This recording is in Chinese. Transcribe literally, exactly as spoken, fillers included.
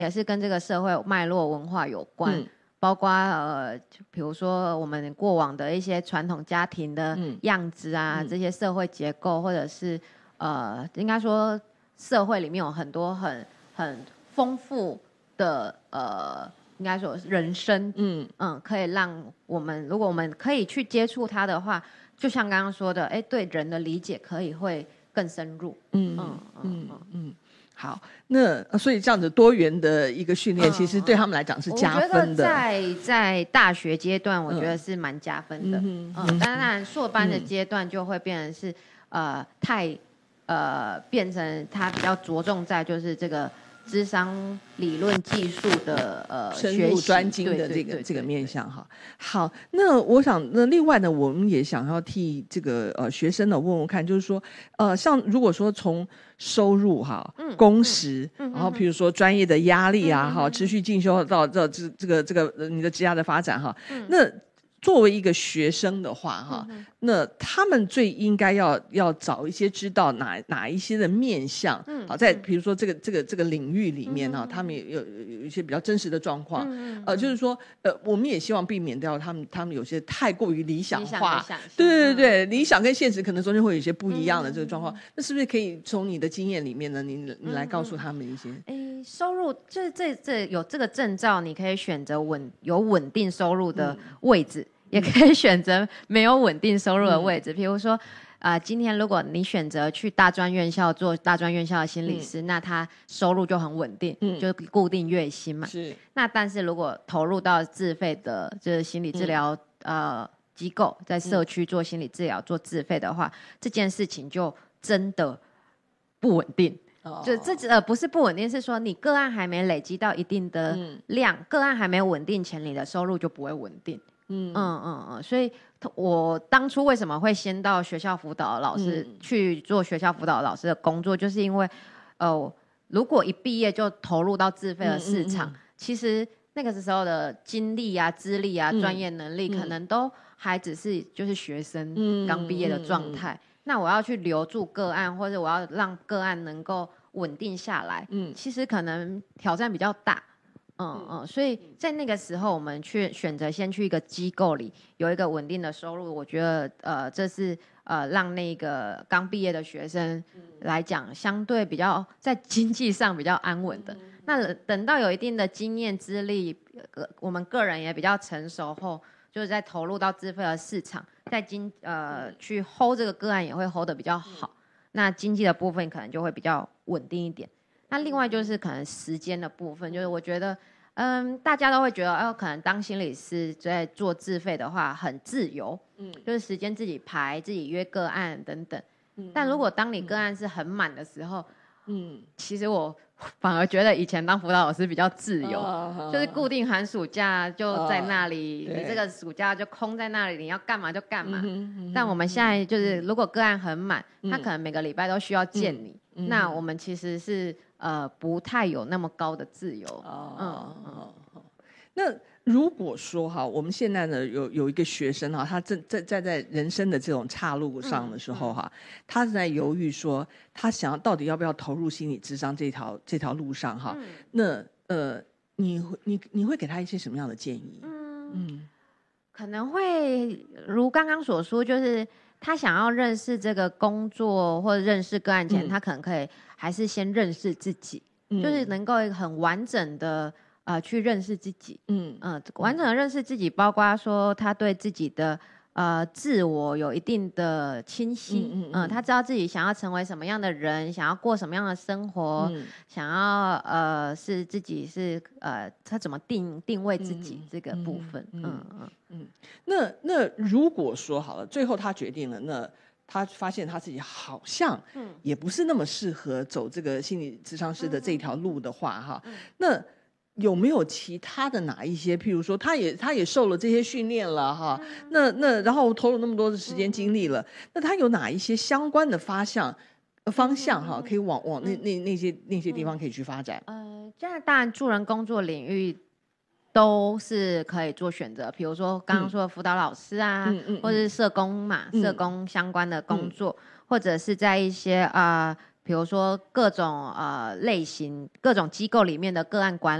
也是跟这个社会脉络文化有关。嗯，包括呃，比如说我们过往的一些传统家庭的样子啊，嗯、这些社会结构，或者是呃，应该说社会里面有很多很很丰富的呃，应该说人生，嗯嗯，可以让我们，如果我们可以去接触它的话，就像刚刚说的，哎，对人的理解可以会更深入。嗯嗯嗯嗯嗯。好，那所以这样子多元的一个训练，其实对他们来讲是加分的。 我觉得在在大学阶段，我觉得是蛮加分的。嗯嗯，当然硕班的阶段就会变成是、嗯、呃太呃变成它比较着重在就是这个諮商理论技术的呃深入专精的这个这个面向哈。好，那我想那另外呢，我们也想要替这个呃学生呢问问看，就是说呃像如果说从收入哈、嗯、工时、嗯、然后比如说专业的压力啊哈、嗯、持续进修到到这这个这个你的职业的发展哈、嗯，那作为一个学生的话哈、嗯，那他们最应该要要找一些知道哪哪一些的面向，嗯，好，在比如说这个这个这个领域里面哈、嗯，他们也有有一些比较真实的状况，嗯，呃，就是说呃，我们也希望避免掉他们他们有些太过于理想化， 理想对对对，理想跟现实可能中间会有一些不一样的这个状况，嗯，那是不是可以从你的经验里面呢，你你来告诉他们一些？ 哎，收入这这这有这个证照，你可以选择稳有稳定收入的位置。嗯，也可以选择没有稳定收入的位置，比如说，呃，今天如果你选择去大专院校做大专院校的心理师，嗯，那他收入就很稳定，嗯，就固定月薪嘛。是。那但是如果投入到自费的，就是心理治疗，嗯，呃机构，在社区做心理治疗，嗯，做自费的话，这件事情就真的不稳定。哦，就这呃不是不稳定，是说你个案还没累积到一定的量，嗯，个案还没有稳定前，你的收入就不会稳定。嗯嗯嗯嗯，所以我当初为什么会先到学校辅导老师，嗯，去做学校辅导老师的工作，就是因为，呃，如果一毕业就投入到自费的市场，嗯嗯嗯，其实那个时候的经历啊、资历啊、专，嗯，业能力，可能都还只是就是学生刚毕业的状态，嗯嗯嗯。那我要去留住个案，或者我要让个案能够稳定下来，嗯，其实可能挑战比较大。嗯嗯，所以在那个时候，我们去选择先去一个机构里有一个稳定的收入，我觉得呃，这是呃让那个刚毕业的学生来讲，相对比较在经济上比较安稳的。那等到有一定的经验资历，呃，我们个人也比较成熟后，就是在投入到自费的市场，在经呃去 hold 这个个案也会 hold 得比较好。那经济的部分可能就会比较稳定一点。那另外就是可能时间的部分，就是我觉得，嗯，大家都会觉得，哦，可能当心理师在做自费的话很自由，嗯，就是时间自己排、自己约个案等等。嗯，但如果当你个案是很满的时候，嗯，其实我反而觉得以前当辅导老师比较自由，哦，就是固定寒暑假就在那里，哦，你这个暑假就空在那里，你要干嘛就干嘛。嗯嗯，但我们现在就是，如果个案很满，嗯，他可能每个礼拜都需要见你，嗯，那我们其实是。呃，不太有那么高的自由。哦，嗯嗯。那如果说哈，我们现在呢有有一个学生哈，他正在在在人生的这种岔路上的时候哈，嗯嗯，他是在犹豫说，他想要到底要不要投入心理諮商这条这条路上哈，嗯，那呃，你会你你会给他一些什么样的建议？嗯嗯，可能会如刚刚所说，就是他想要认识这个工作或者认识个案前，嗯，他可能可以还是先认识自己，嗯，就是能够很完整的呃去认识自己，嗯嗯、呃，完整的认识自己，包括说他对自己的呃自我有一定的清晰，嗯嗯嗯、呃，他知道自己想要成为什么样的人，想要过什么样的生活，嗯，想要呃是自己是呃他怎么定定位自己这个部分，嗯嗯 嗯, 嗯, 嗯，那那如果说好了，最后他决定了，那他发现他自己好像也不是那么适合走这个心理諮商师的这条路的话，哈，嗯，那有没有其他的哪一些，譬如说他也他也受了这些训练了哈，嗯，那那然后投入那么多的时间精力了，嗯，那他有哪一些相关的方向方向哈，可以往往那那那些那些地方可以去发展？ 呃，现在当然助人工作领域都是可以做选择，比如说刚刚说的辅导老师啊，嗯、或者是社工嘛，嗯、社工相关的工作，嗯、或者是在一些啊、呃、 比如说各种呃类型、各种机构里面的个案管